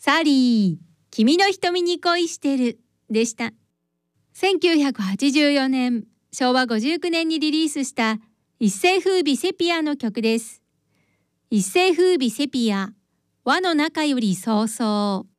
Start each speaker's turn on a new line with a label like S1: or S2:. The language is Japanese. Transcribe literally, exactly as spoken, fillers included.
S1: サリー、君の瞳に恋してるでした。せんきゅうひゃくはちじゅうよねん、しょうわごじゅうきゅうねんにリリースした一世風靡セピアの曲です。一世風靡セピア、輪の中よりそうそう。